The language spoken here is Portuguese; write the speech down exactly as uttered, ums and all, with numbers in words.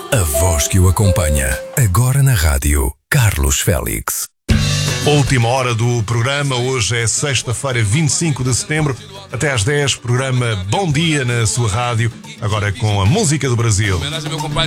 A voz que o acompanha, agora na rádio, Carlos Félix. Última hora do programa, hoje é sexta-feira, vinte e cinco de setembro, até às dez, programa Bom Dia na sua rádio, agora com a música do Brasil. Homenagem ao meu compadre